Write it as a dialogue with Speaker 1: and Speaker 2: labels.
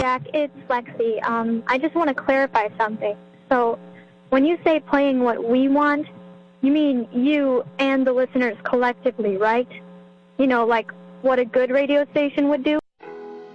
Speaker 1: Jack, it's Lexi. I just want to clarify something. So, when you say playing what we want, you mean you and the listeners collectively, right? You know, like what a good radio station would do?